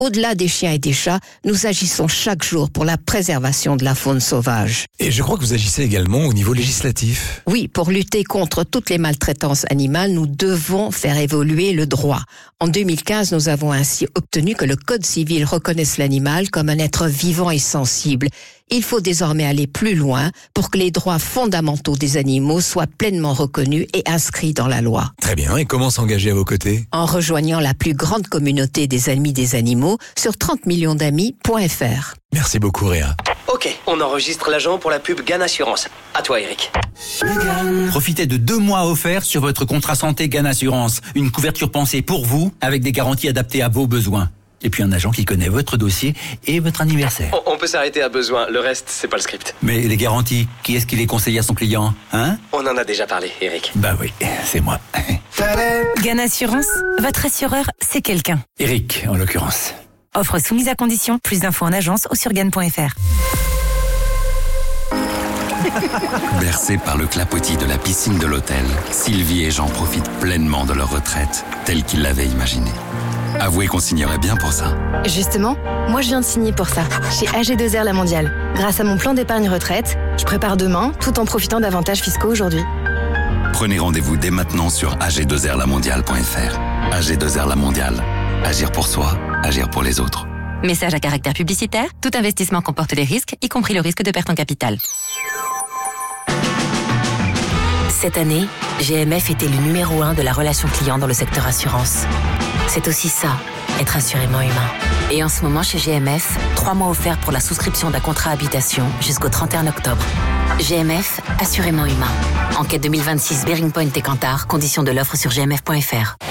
Au-delà des chiens et des chats, nous agissons chaque jour pour la préservation de la faune sauvage. Et je crois que vous agissez également au niveau législatif. Oui, pour lutter contre toutes les maltraitances animales, nous devons faire évoluer le droit. En 2015, nous avons ainsi obtenu que le Code civil reconnaisse l'animal comme un être vivant et sensible. Il faut désormais aller plus loin pour que les droits fondamentaux des animaux soient pleinement reconnus et inscrits dans la loi. Très bien, et comment s'engager à vos côtés ? En rejoignant la plus grande communauté des amis des animaux sur 30millionsdamis.fr. Merci beaucoup Réa. Ok, on enregistre l'agent pour la pub GAN Assurance. À toi Eric. Profitez de 2 mois offerts sur votre contrat santé GAN Assurance. Une couverture pensée pour vous avec des garanties adaptées à vos besoins. Et puis un agent qui connaît votre dossier et votre anniversaire. On peut s'arrêter à besoin, le reste, c'est pas le script. Mais les garanties, qui est-ce qui les conseille à son client, hein ? On en a déjà parlé, Eric. Bah oui, c'est moi. GAN Assurance, votre assureur, c'est quelqu'un. Eric, en l'occurrence. Offre soumise à condition, plus d'infos en agence ou sur GAN.fr. Bercés par le clapotis de la piscine de l'hôtel, Sylvie et Jean profitent pleinement de leur retraite, telle qu'ils l'avaient imaginée. Avouez qu'on signerait bien pour ça. Justement, moi je viens de signer pour ça, chez AG2R La Mondiale. Grâce à mon plan d'épargne retraite, je prépare demain tout en profitant d'avantages fiscaux aujourd'hui. Prenez rendez-vous dès maintenant sur ag2rlamondiale.fr. AG2R La Mondiale. Agir pour soi, agir pour les autres. Message à caractère publicitaire. Tout investissement comporte des risques, y compris le risque de perte en capital. Cette année, GMF était le numéro 1 de la relation client dans le secteur assurance. C'est aussi ça, être assurément humain. Et en ce moment, chez GMF, 3 mois offerts pour la souscription d'un contrat habitation jusqu'au 31 octobre. GMF, assurément humain. Enquête 2026 Bearing Point et Kantar, conditions de l'offre sur gmf.fr.